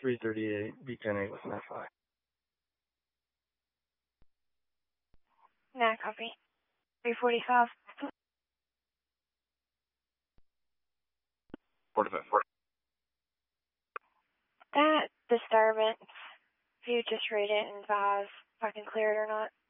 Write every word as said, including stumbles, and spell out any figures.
three thirty-eight, B ten eight with an F I. Nah, copy. three forty-five. forty-five. That disturbance, if you just read it and advise if I can clear it or not.